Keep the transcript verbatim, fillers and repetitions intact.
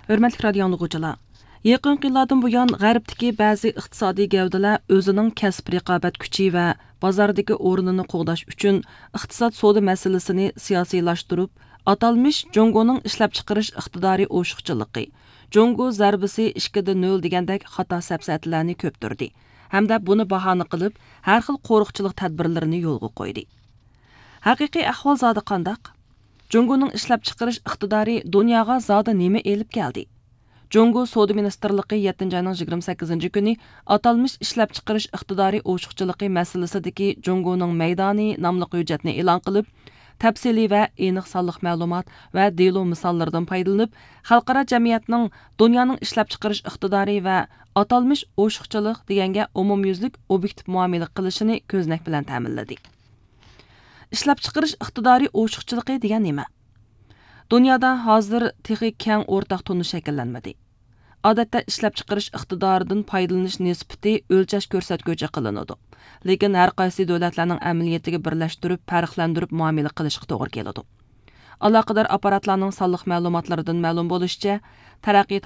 Hörmətli radio dinləyicilər, yaqınqı illərdən bu yan Qərbdəki bəzi iqtisadi gəvdələr özünün kəsb rəqabət gücü və bazardakı o'rnini qoğdaş üçün iqtisad soda məsələsini siyasilaşdırıb, atalmış Jongoning ishlab chiqarish iqtidori o'shiqchiligi, Jongo zarbisi ikki nol degandek xato safsatlarni ko'ptirdi. Hamda buni bahona qilib, har xil qo'riqchilik tadbirlarini yo'lga qo'ydi. Haqiqiy ahvol zodi qandaq? Jongoning ishlab chiqarish iqtidori dunyoga zodi nima elib keldi? Jongo Savdo Ministerligi yettinchi ayning yigirma sakkizinchi kuni atalmış ishlab chiqarish iqtidori o'shiqchiligi masalasidagi Jongoning maydoni nomli hujjatni e'lon qilib, tafsiliy va aniq sonliq ma'lumot va delo misollardan foydalanib, xalqaro jamiyatning dunyoning ishlab chiqarish iqtidori va atalmış o'shiqchilik deganga umumyuzlik obyektiv muomala qilishini ko'znak bilan ta'minladi. Ishlab chiqarish iqtidori o'shiqchiligi degan nima? Dunyoda hozir texnik keng o'rtaq tunish shakllanmadi. Odatda ishlab chiqarish iqtidoridan foydalanish nisbati o'lchash ko'rsatkichi qilinadi. Lekin har qaysi davlatlarning amaliyatiga birlashtirib, farqlantirib muomala qilishga to'g'ri keladi. Aloqador apparatlarning sonliq ma'lumotlaridan ma'lum bo'lishicha, taraqqiyot